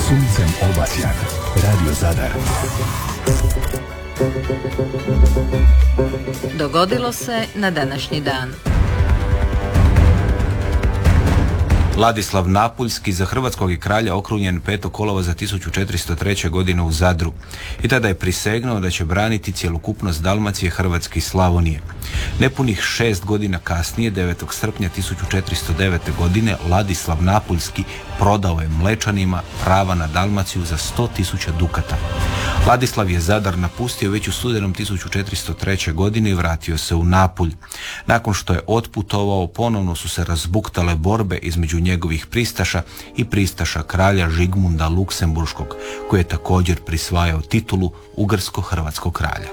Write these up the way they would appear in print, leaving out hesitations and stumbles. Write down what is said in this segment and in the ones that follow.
Suncem obasjan. Radio Zadar. Dogodilo se na današnji dan. Ladislav Napuljski za hrvatskog je kralja okrunjen 5. kolovoza 1403. godine u Zadru i tada je prisegnuo da će braniti cjelokupnost Dalmacije, Hrvatske i Slavonije. Nepunih 6 godina kasnije, 9. srpnja 1409. godine, Ladislav Napuljski prodao je Mlečanima prava na Dalmaciju za 100.000 dukata. Ladislav je Zadar napustio već u studenom 1403. godine i vratio se u Napulj. Nakon što je otputovao, ponovno su se razbuktale borbe između njegovih pristaša i pristaša kralja Žigmunda Luksemburškog, koji je također prisvajao titulu ugarsko-hrvatskog kralja.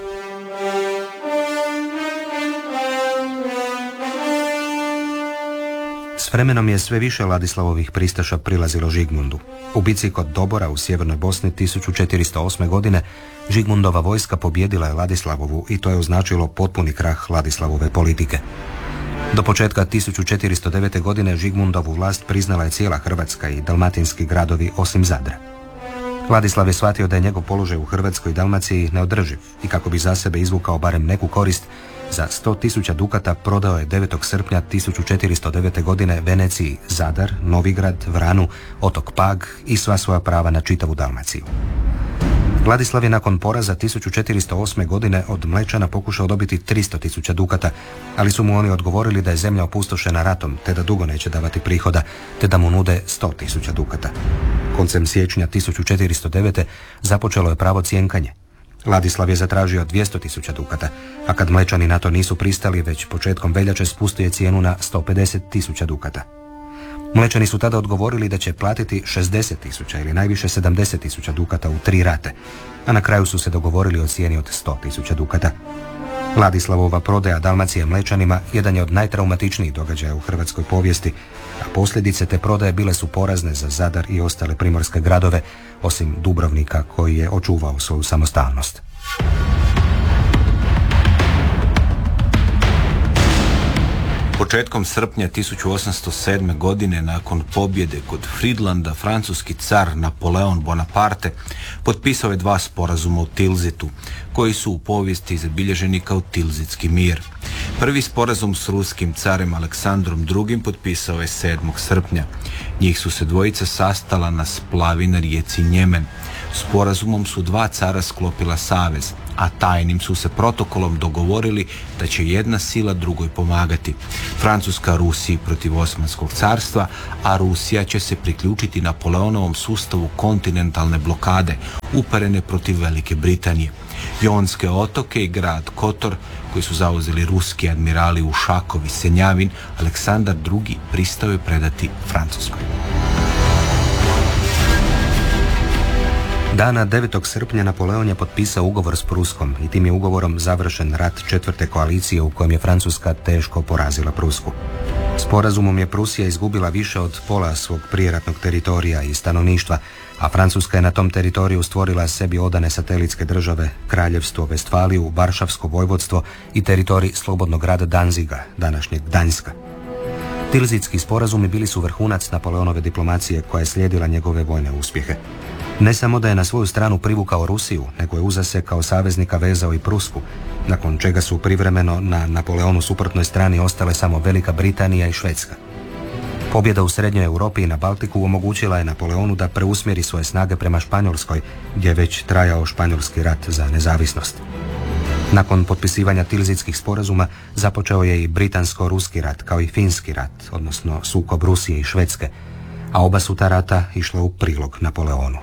S vremenom je sve više Ladislavovih pristaša prilazilo Žigmundu. U bici kod Dobora u sjevernoj Bosni 1408. godine Žigmundova vojska pobijedila je Ladislavovu i to je označilo potpuni krah Ladislavove politike. Do početka 1409. godine Žigmundovu vlast priznala je cijela Hrvatska i dalmatinski gradovi osim Zadra. Ladislav je shvatio da je njegov položaj u Hrvatskoj i Dalmaciji neodrživ i kako bi za sebe izvukao barem neku korist, za 100.000 dukata prodao je 9. srpnja 1409. godine Veneciji Zadar, Novigrad, Vranu, otok Pag i sva svoja prava na čitavu Dalmaciju. Ladislav je nakon poraza 1408. godine od Mlečana pokušao dobiti 300.000 dukata, ali su mu oni odgovorili da je zemlja opustošena ratom, te da dugo neće davati prihoda, te da mu nude 100.000 dukata. Koncem siječnja 1409. započelo je pravo cjenkanje. Ladislav je zatražio 200.000 dukata, a kad Mlečani na to nisu pristali, već početkom veljače spustio je cijenu na 150.000 dukata. Mlečani su tada odgovorili da će platiti 60.000 ili najviše 70.000 dukata u 3 rate, a na kraju su se dogovorili o cijeni od 100.000 dukata. Ladislavova prodaja Dalmacije Mlečanima jedan je od najtraumatičnijih događaja u hrvatskoj povijesti, a posljedice te prodaje bile su porazne za Zadar i ostale primorske gradove, osim Dubrovnika koji je očuvao svoju samostalnost. Početkom srpnja 1807. godine, nakon pobjede kod Fridlanda, francuski car Napoleon Bonaparte potpisao je 2 sporazuma u Tilzitu, koji su u povijesti zabilježeni kao Tilzitski mir. Prvi sporazum s ruskim carem Aleksandrom II. Potpisao je 7. srpnja. Njih su se dvojica sastala na splavi na rijeci Njemen. Sporazumom su 2 cara sklopila savez, a tajnim su se protokolom dogovorili da će jedna sila drugoj pomagati. Francuska Rusiji protiv Osmanskog carstva, a Rusija će se priključiti Napoleonovom sustavu kontinentalne blokade uperene protiv Velike Britanije. Jonske otoke i grad Kotor, koji su zauzeli ruski admirali Ušakov i Senjavin, Aleksandar II. Pristao je predati Francuskoj. Dana 9. srpnja Napoleon je potpisao ugovor s Pruskom i tim je ugovorom završen rat 4. koalicije u kojem je Francuska teško porazila Prusku. Sporazumom je Prusija izgubila više od pola svog prijeratnog teritorija i stanovništva, a Francuska je na tom teritoriju stvorila sebi odane satelitske države, kraljevstvo Vestfaliju, Varšavsko vojvodstvo i teritorij slobodnog grada Danziga, današnjeg Gdanjska. Tilzitski sporazumi bili su vrhunac Napoleonove diplomacije koja je slijedila njegove vojne uspjehe. Ne samo da je na svoju stranu privukao Rusiju, nego je uza se kao saveznika vezao i Prusku, nakon čega su privremeno na Napoleonu suprotnoj strani ostale samo Velika Britanija i Švedska. Pobjeda u Srednjoj Europi i na Baltiku omogućila je Napoleonu da preusmjeri svoje snage prema Španjolskoj, gdje je već trajao Španjolski rat za nezavisnost. Nakon potpisivanja Tilzitskih sporazuma započeo je i Britansko-Ruski rat, kao i Finski rat, odnosno sukob Rusije i Švedske, a oba su ta rata išla u prilog Napoleonu.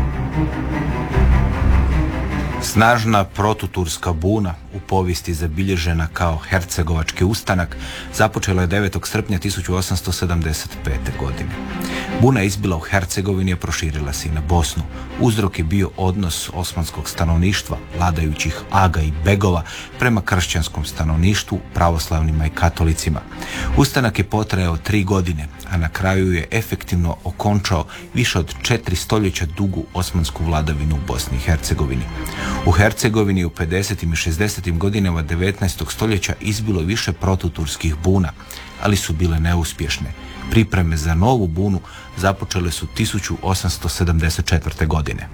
Snažna protuturska buna, u povijesti zabilježena kao Hercegovački ustanak, započela je 9. srpnja 1875. godine. Buna izbila u Hercegovini, a proširila se i na Bosnu. Uzrok je bio odnos osmanskog stanovništva, vladajućih aga i begova, prema kršćanskom stanovništvu, pravoslavnima i katolicima. Ustanak je potrajao 3 godine, a na kraju je efektivno okončao više od 4 stoljeća dugu osmansku vladavinu u Bosni i Hercegovini. U Hercegovini u 50. i 60. godinama 19. stoljeća izbilo više protuturskih buna, ali su bile neuspješne. Pripreme za novu bunu započele su 1874. godine.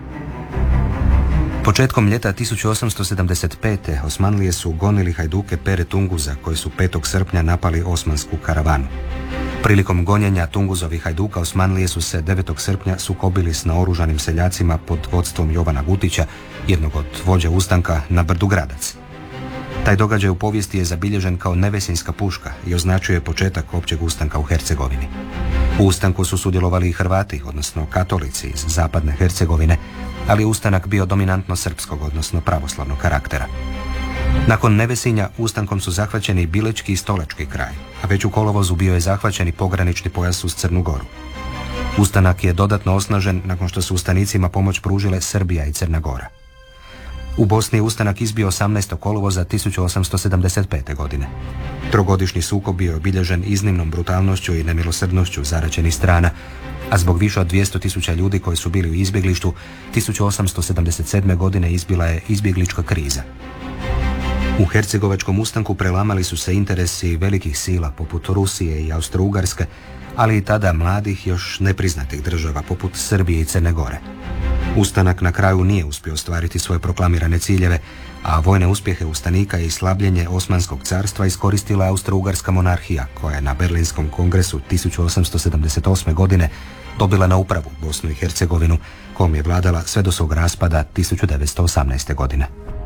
Početkom ljeta 1875. Osmanlije su gonili hajduke Pere Tunguza koji su 5. srpnja napali osmansku karavanu. Prilikom gonjenja Tunguzovih hajduka Osmanlije su se 9. srpnja sukobili s naoružanim seljacima pod vodstvom Jovana Gutića, jednog od vođa ustanka na brdu Gradac. Taj događaj u povijesti je zabilježen kao Nevesinjska puška i označuje početak općeg ustanka u Hercegovini. U ustanku su sudjelovali i Hrvati, odnosno katolici iz zapadne Hercegovine, ali je ustanak bio dominantno srpskog, odnosno pravoslavnog karaktera. Nakon Nevesinja ustankom su zahvaćeni Bilečki i Stolački kraj, a već u kolovozu bio je zahvaćen i pogranični pojas uz Crnu Goru. Ustanak je dodatno osnažen nakon što su ustanicima pomoć pružile Srbija i Crna Gora. U Bosni je ustanak izbio 18. kolovoza 1875. godine. Trogodišnji sukob bio je obilježen iznimnom brutalnošću i nemilosrdnošću zaraćenih strana, a zbog više od 200.000 ljudi koji su bili u izbjeglištu, 1877. godine izbila je izbjeglička kriza. U hercegovačkom ustanku prelamali su se interesi velikih sila poput Rusije i Austro-Ugarske, ali i tada mladih još nepriznatih država poput Srbije i Crne Gore. Ustanak na kraju nije uspio ostvariti svoje proklamirane ciljeve, a vojne uspjehe ustanika i slabljenje Osmanskog carstva iskoristila Austro-Ugarska monarhija, koja je na Berlinskom kongresu 1878. godine dobila na upravu Bosnu i Hercegovinu, kojom je vladala sve do svog raspada 1918. godine.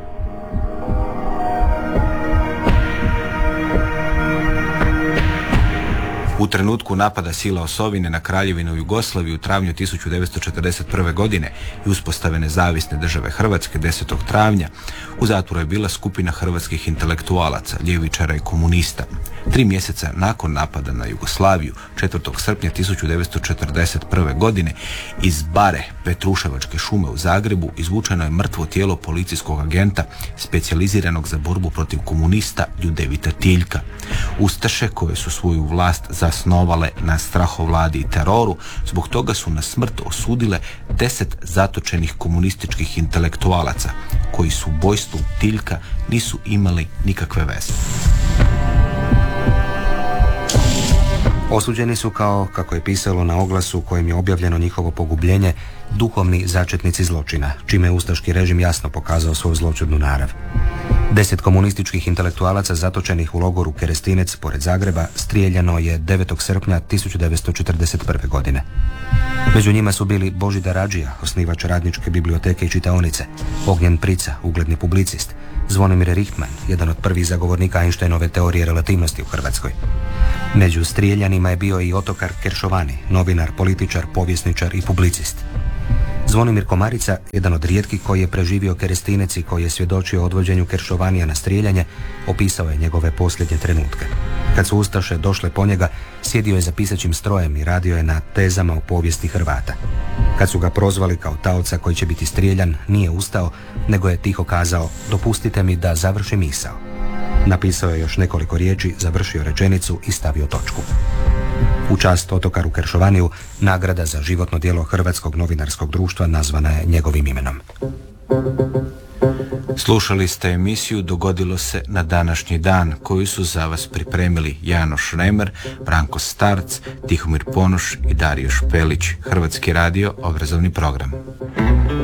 U trenutku napada sila osovine na Kraljevinu Jugoslaviju u travnju 1941. godine i uspostave nezavisne države Hrvatske 10. travnja, u zatvoru je bila skupina hrvatskih intelektualaca, ljevičara i komunista. 3 mjeseca nakon napada na Jugoslaviju, 4. srpnja 1941. godine, iz bare Petruševačke šume u Zagrebu izvučeno je mrtvo tijelo policijskog agenta specijaliziranog za borbu protiv komunista Ljudevita Tiljka. Ustaše, koje su svoju vlast zasnovale na strahovladi i teroru, zbog toga su na smrt osudile 10 zatočenih komunističkih intelektualaca, koji su ubojstvom Tiljka nisu imali nikakve veze. Osuđeni su kao, kako je pisalo na oglasu kojim je objavljeno njihovo pogubljenje, duhovni začetnici zločina, čime je ustaški režim jasno pokazao svoju zloćudnu narav. 10 komunističkih intelektualaca zatočenih u logoru Kerestinec pored Zagreba strijeljano je 9. srpnja 1941. godine. Među njima su bili Božidar Adžija, osnivač Radničke biblioteke i čitaonice, Ognjen Prica, ugledni publicist, Zvonimir Richtman, jedan od prvih zagovornika Einsteinove teorije relativnosti u Hrvatskoj. Među strijeljanima je bio i Otokar Keršovani, novinar, političar, povjesničar i publicist. Zvonimir Komarica, jedan od rijetkih koji je preživio Kerestinec i koji je svjedočio o odvođenju Keršovanija na strijeljanje, opisao je njegove posljednje trenutke. Kad su ustaše došle po njega, sjedio je za pisaćim strojem i radio je na tezama o povijesti Hrvata. Kad su ga prozvali kao taoca koji će biti strijeljan, nije ustao, nego je tiho kazao: "Dopustite mi da završim misao." Napisao je još nekoliko riječi, završio rečenicu i stavio točku. U čast Otokaru Keršovaniju, nagrada za životno djelo Hrvatskog novinarskog društva nazvana je njegovim imenom. Slušali ste emisiju Dogodilo se na današnji dan, koju su za vas pripremili Janoš Remer, Branko Starc, Tihomir Ponoš i Dario Špelić. Hrvatski radio, obrazovni program.